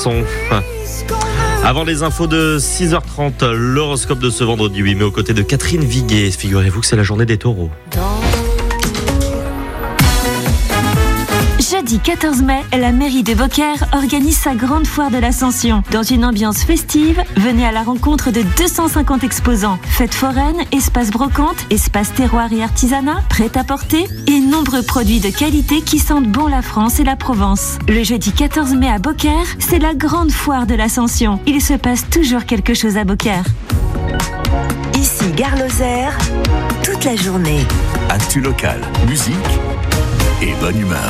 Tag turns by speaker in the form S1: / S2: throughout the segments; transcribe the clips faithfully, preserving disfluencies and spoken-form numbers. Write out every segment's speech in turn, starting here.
S1: chanson. Avant les infos de six heures trente, l'horoscope de ce vendredi huit mai aux côtés de Catherine Viguet. Figurez-vous que c'est la journée des taureaux.
S2: Jeudi quatorze mai, la mairie de Beaucaire organise sa grande foire de l'Ascension. Dans une ambiance festive, venez à la rencontre de deux cent cinquante exposants. Fêtes foraines, espace brocante, espace terroir et artisanat, prêt-à-porter et nombreux produits de qualité qui sentent bon la France et la Provence. Le jeudi quatorze mai à Beaucaire, c'est la grande foire de l'Ascension. Il se passe toujours quelque chose à Beaucaire.
S3: Ici Gare Lozère, toute la journée.
S4: Actu local, musique et bonne humeur.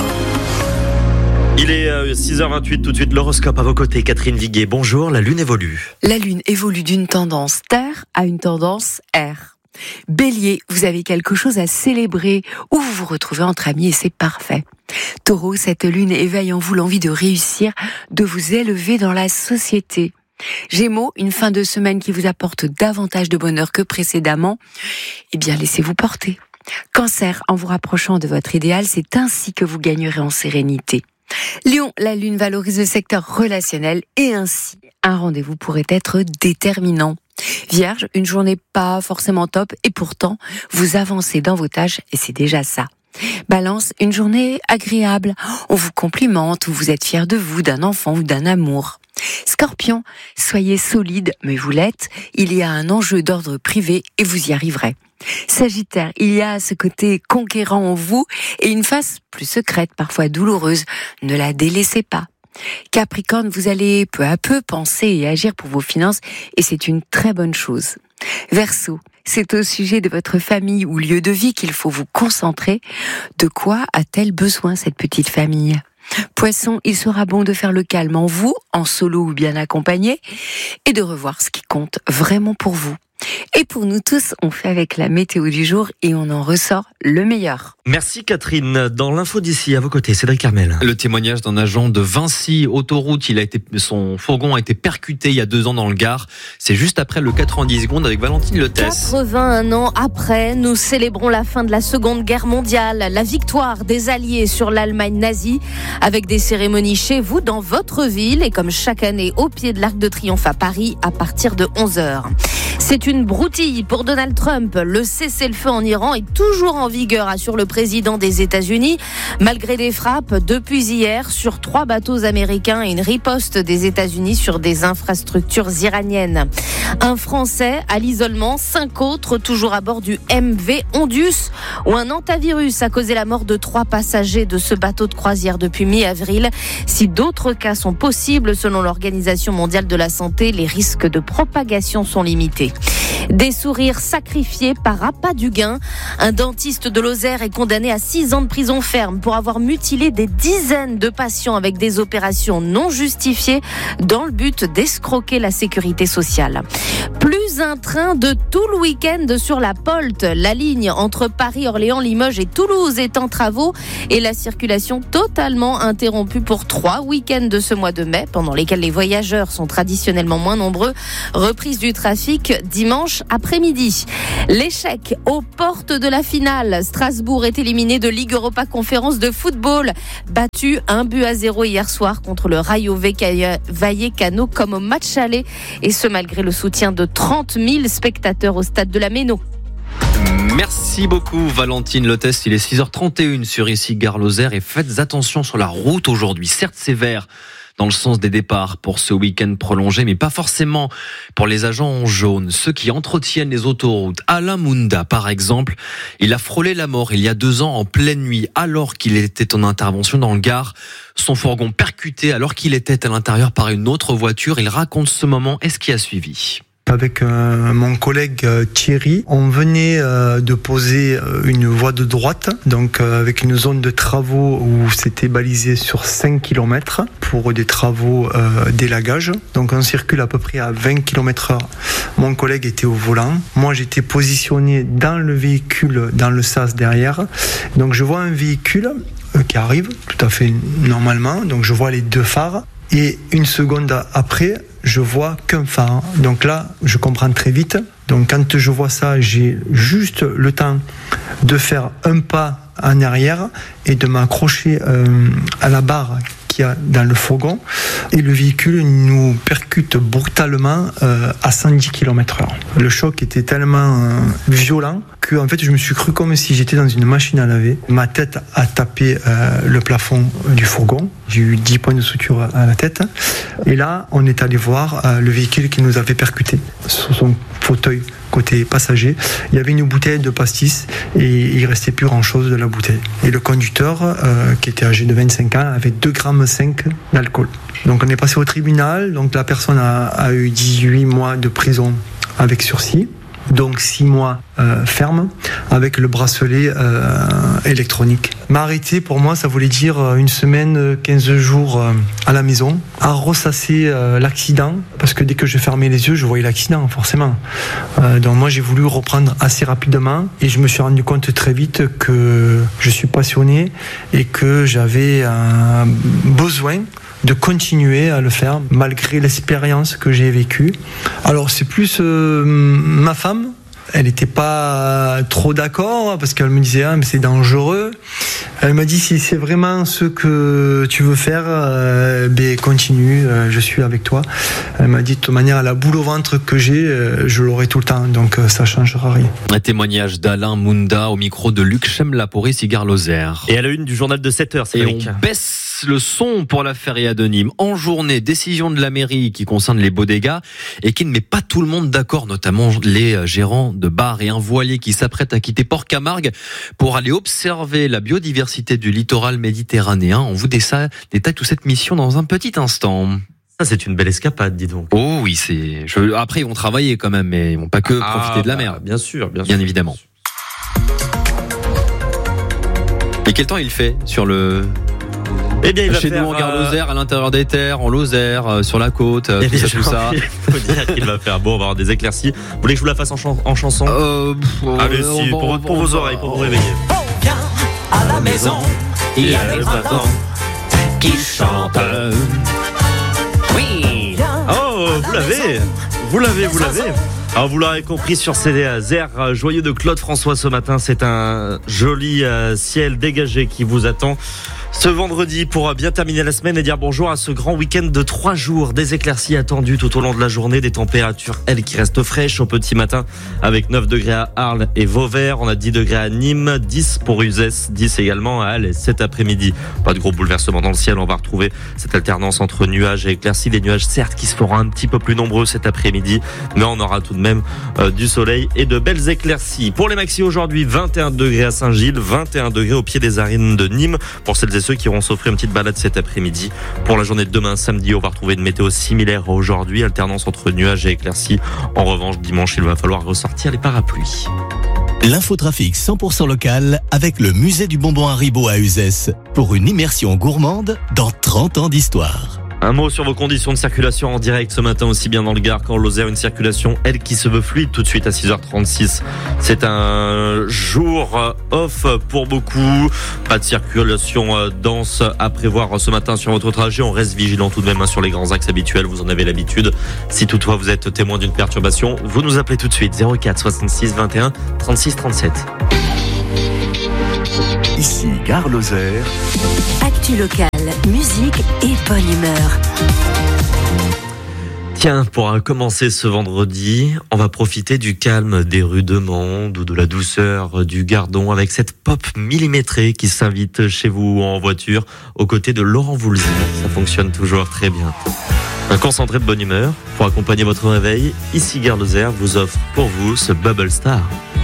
S1: Il est six heures vingt-huit, tout de suite l'horoscope à vos côtés. Catherine Viguet, bonjour, la Lune évolue.
S5: La Lune évolue d'une tendance terre à une tendance air. Bélier, vous avez quelque chose à célébrer ou vous vous retrouvez entre amis et c'est parfait. Taureau, cette Lune éveille en vous l'envie de réussir, de vous élever dans la société. Gémeaux, une fin de semaine qui vous apporte davantage de bonheur que précédemment, eh bien laissez-vous porter. Cancer, en vous rapprochant de votre idéal, c'est ainsi que vous gagnerez en sérénité. Lion, la Lune valorise le secteur relationnel et ainsi, un rendez-vous pourrait être déterminant. Vierge, une journée pas forcément top et pourtant, vous avancez dans vos tâches et c'est déjà ça. Balance, une journée agréable. On vous complimente ou vous êtes fier de vous, d'un enfant ou d'un amour. Scorpion, soyez solide, mais vous l'êtes. Il y a un enjeu d'ordre privé et vous y arriverez. Sagittaire, il y a ce côté conquérant en vous et une face plus secrète, parfois douloureuse. Ne la délaissez pas. Capricorne, vous allez peu à peu penser et agir pour vos finances et c'est une très bonne chose. Verseau, c'est au sujet de votre famille ou lieu de vie qu'il faut vous concentrer. De quoi a-t-elle besoin cette petite famille ? Poisson, il sera bon de faire le calme en vous, en solo ou bien accompagné, et de revoir ce qui compte vraiment pour vous. Et pour nous tous, on fait avec la météo du jour et on en ressort le meilleur.
S1: Merci Catherine. Dans l'info d'ici, à vos côtés, Cédric Carmel.
S6: Le témoignage d'un agent de Vinci Autoroute, il a été, son fourgon a été percuté il y a deux ans dans le Gard. C'est juste après le quatre-vingt-dix secondes avec Valentine Lotès.
S7: quatre-vingt-un ans après, nous célébrons la fin de la Seconde Guerre mondiale, la victoire des Alliés sur l'Allemagne nazie, avec des cérémonies chez vous, dans votre ville, et comme chaque année au pied de l'Arc de Triomphe à Paris, à partir de onze heures. C'est une broutille pour Donald Trump. Le cessez-le-feu en Iran est toujours en vigueur, assure le président des États-Unis, malgré des frappes depuis hier sur trois bateaux américains et une riposte des États-Unis sur des infrastructures iraniennes. Un Français à l'isolement, cinq autres toujours à bord du M V Ondius, où un hantavirus a causé la mort de trois passagers de ce bateau de croisière depuis mi-avril. Si d'autres cas sont possibles, selon l'Organisation mondiale de la santé, les risques de propagation sont limités. Des sourires sacrifiés par appât du gain. Un dentiste de Lozère est condamné à six ans de prison ferme pour avoir mutilé des dizaines de patients avec des opérations non justifiées dans le but d'escroquer la sécurité sociale. Plus un train de tout le week-end sur la Polte. La ligne entre Paris, Orléans, Limoges et Toulouse est en travaux et la circulation totalement interrompue pour trois week-ends de ce mois de mai, pendant lesquels les voyageurs sont traditionnellement moins nombreux. Reprise du trafic dimanche après-midi. L'échec aux portes de la finale. Strasbourg est éliminé de Ligue Europa Conférence de football. Battu un but à zéro hier soir contre le Rayo Vallecano comme au match aller. Et ce malgré le soutien de trente mille spectateurs au stade de la Méno.
S6: Merci beaucoup Valentine Lotès. Il est six heures trente et une sur ici Gare Lozère et faites attention sur la route aujourd'hui. Certes sévère dans le sens des départs pour ce week-end prolongé, mais pas forcément pour les agents en jaune, ceux qui entretiennent les autoroutes. Alain Mounda, par exemple, il a frôlé la mort il y a deux ans en pleine nuit, alors qu'il était en intervention dans le Gard. Son fourgon percuté alors qu'il était à l'intérieur par une autre voiture. Il raconte ce moment et ce qui a suivi.
S8: Avec euh, mon collègue euh, Thierry, on venait euh, de poser euh, une voie de droite, donc euh, avec une zone de travaux où c'était balisé sur cinq kilomètres pour des travaux euh, d'élagage. Donc on circule à peu près à vingt kilomètres heure. Mon collègue était au volant, moi j'étais positionné dans le véhicule, dans le sas derrière. Donc je vois un véhicule euh, qui arrive tout à fait normalement, donc je vois les deux phares. Et une seconde après, je vois qu'un phare. Donc là, je comprends très vite. Donc quand je vois ça, j'ai juste le temps de faire un pas en arrière et de m'accrocher euh, à la barre qu'il y a dans le fourgon et le véhicule nous percute brutalement euh, à cent dix kilomètres heure. Le choc était tellement euh, violent que en fait, je me suis cru comme si j'étais dans une machine à laver. Ma tête a tapé euh, le plafond du fourgon. J'ai eu dix points de suture à la tête. Et là, on est allé voir euh, le véhicule qui nous avait percuté sur son fauteuil côté passager. Il y avait une bouteille de pastis et il restait plus grand chose de la bouteille. Et le conducteur, euh, qui était âgé de vingt-cinq ans, avait deux virgule cinq grammes d'alcool. Donc on est passé au tribunal. Donc la personne a, a eu dix-huit mois de prison avec sursis. Donc six mois euh, ferme avec le bracelet euh, électronique. M'arrêter pour moi ça voulait dire une semaine, quinze jours euh, à la maison, à ressasser euh, l'accident, parce que dès que je fermais les yeux je voyais l'accident forcément. Euh, donc moi j'ai voulu reprendre assez rapidement et je me suis rendu compte très vite que je suis passionné et que j'avais un besoin de continuer à le faire malgré l'expérience que j'ai vécue. Alors c'est plus euh, ma femme, elle n'était pas trop d'accord parce qu'elle me disait ah, mais c'est dangereux. Elle m'a dit si c'est vraiment ce que tu veux faire, euh, ben continue, euh, je suis avec toi. Elle m'a dit de toute manière la boule au ventre que j'ai, euh, je l'aurai tout le temps, donc euh, ça changera rien.
S6: Un témoignage d'Alain Mounda au micro de Luc Chemla pour ici Gare-Lozère.
S1: Et à la une du journal de sept heures, c'est
S6: Et on baisse le son pour la feria de Nîmes. En journée, décision de la mairie qui concerne les beaux dégâts et qui ne met pas tout le monde d'accord, notamment les gérants de bars et un voilier qui s'apprête à quitter Port-Camargue pour aller observer la biodiversité du littoral méditerranéen. On vous détaille toute cette mission dans un petit instant.
S1: Ça, c'est une belle escapade, dis donc.
S6: Oh oui, c'est. Je... Après, ils vont travailler quand même, mais ils vont pas que
S1: ah,
S6: profiter de la
S1: bah,
S6: mer.
S1: Bien sûr, bien,
S6: bien
S1: sûr.
S6: évidemment. Et quel temps il fait sur le
S1: Eh bien, il va
S6: chez
S1: faire,
S6: nous en Gare-Lozère, à l'intérieur des terres, en Lozère, euh, sur la côte, euh, tout ça, tout ça.
S1: Il faut dire qu'il va faire beau, on va avoir des éclaircies. Vous voulez que je vous la fasse en, chan- en chanson
S6: euh, pff,
S1: Allez,
S6: euh,
S1: si,
S6: on,
S1: pour,
S6: on,
S1: pour
S6: on,
S1: vos
S6: on,
S1: oreilles, pour vous réveiller.
S9: On vient à la maison, il y a des enfants qui chantent.
S6: Euh,
S9: Oui.
S1: Oh, vous l'avez Vous l'avez, vous l'avez Alors vous l'aurez compris sur ces airs joyeux de Claude François ce matin, c'est un joli ciel dégagé qui vous attend ce vendredi pour bien terminer la semaine et dire bonjour à ce grand week-end de trois jours. Des éclaircies attendues tout au long de la journée, des températures, elles, qui restent fraîches au petit matin avec neuf degrés à Arles et Vauvert. On a dix degrés à Nîmes, dix pour Uzès, dix également à Halle cet après-midi. Pas de gros bouleversements dans le ciel, on va retrouver cette alternance entre nuages et éclaircies. Les nuages certes qui se feront un petit peu plus nombreux cet après-midi, mais on aura tout de même euh, du soleil et de belles éclaircies. Pour les maxis aujourd'hui, vingt et un degrés à Saint-Gilles, vingt et un degrés au pied des Arines de Nîmes. Pour celles et ceux qui iront s'offrir une petite balade cet après-midi. Pour la journée de demain, samedi, on va retrouver une météo similaire à aujourd'hui, alternance entre nuages et éclaircies. En revanche, dimanche, il va falloir ressortir les parapluies.
S4: L'infotrafic cent pour cent local avec le musée du bonbon Haribo à Uzès pour une immersion gourmande dans trente ans d'histoire.
S1: Un mot sur vos conditions de circulation en direct ce matin, aussi bien dans le Gard qu'en Lozère. Une circulation, elle, qui se veut fluide tout de suite à six heures trente-six. C'est un jour off pour beaucoup. Pas de circulation dense à prévoir ce matin sur votre trajet. On reste vigilant tout de même sur les grands axes habituels. Vous en avez l'habitude. Si toutefois vous êtes témoin d'une perturbation, vous nous appelez tout de suite. zéro quatre soixante-six vingt et un trente-six trente-sept.
S4: Ici Gare-Lozère.
S3: Actu locale, musique et bonne humeur.
S1: Tiens, pour commencer ce vendredi, on va profiter du calme des rues de Mende ou de la douceur du Gardon avec cette pop millimétrée qui s'invite chez vous en voiture aux côtés de Laurent Voulzy. Ça fonctionne toujours très bien. Un concentré de bonne humeur pour accompagner votre réveil. Ici Gare-Lozère vous offre pour vous ce Bubble Star.